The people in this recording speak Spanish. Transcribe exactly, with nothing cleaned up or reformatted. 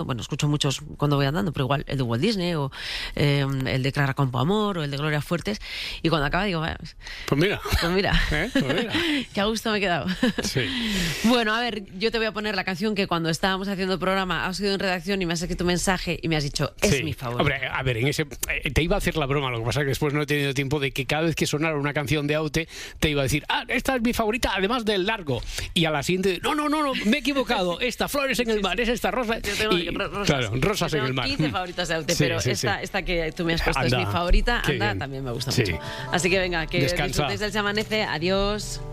Bueno, escucho muchos cuando voy andando, pero igual el de Walt Disney o eh, el de Clara Campoamor o el de Gloria Fuertes, y cuando acaba digo, vaya, pues mira, pues mira, ¿Eh? Pues mira. qué a gusto me he quedado. Sí. Bueno, a ver, yo te voy a poner la canción que cuando estábamos haciendo el programa has ido en redacción y me has escrito un mensaje y me has dicho, es Sí. mi favorita. Hombre, a ver, en ese, eh, te iba a hacer la broma, lo que pasa es que después no he tenido tiempo de que cada vez que sonara una canción de Aute te iba a decir, ah, esta es mi favorita, además del largo. Y a la siguiente, no, no, no, no, me he equivocado, esta Flores en el mar, es esta rosa. Yo tengo Y, rosas, claro, rosas yo en tengo el mar. quince favoritas de Aute, Sí, pero sí, esta, sí. esta que tú me has puesto Anda, es mi favorita, qué anda, bien. también me gusta Sí. mucho. Así que venga, que Descansa. disfrutéis del Se Amanece, adiós.